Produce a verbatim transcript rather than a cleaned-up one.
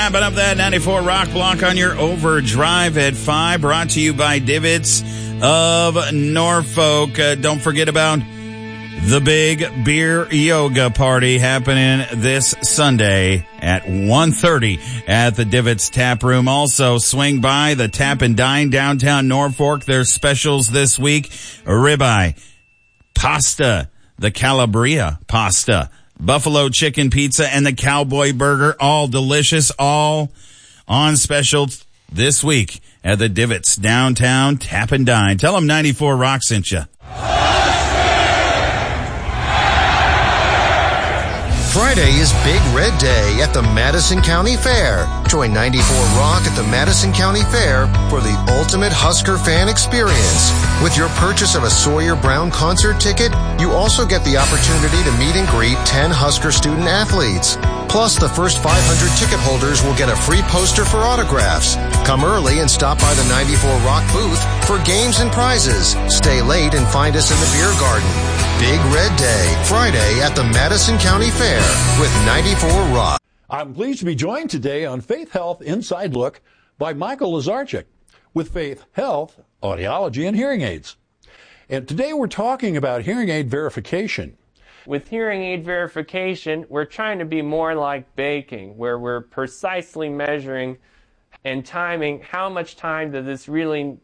Wrapping up that ninety-four Rock Block on your overdrive at five, brought to you by Divots of Norfolk. Uh, don't forget about the big beer yoga party happening this Sunday at one thirty at the Divots Tap Room. Also, swing by the Tap and Dine downtown Norfolk. There's specials this week. Ribeye, pasta, the Calabria pasta, buffalo chicken pizza, and the cowboy burger. All delicious, all on special this week at the Divots downtown Tap and Dine. Tell them ninety-four Rock sent you. Friday is Big Red Day at the Madison County Fair. Join ninety-four Rock at the Madison County Fair for the ultimate Husker fan experience. With your purchase of a Sawyer Brown concert ticket, you also get the opportunity to meet and greet ten Husker student athletes. Plus, the first five hundred ticket holders will get a free poster for autographs. Come early and stop by the ninety-four Rock booth for games and prizes. Stay late and find us in the beer garden. Big Red Day, Friday at the Madison County Fair with ninety-four Rock. I'm pleased to be joined today on Faith Health Inside Look by Michael Lazarchik with Faith Health, Audiology and Hearing Aids. And today we're talking about hearing aid verification. With hearing aid verification, we're trying to be more like baking, where we're precisely measuring and timing how much time does this really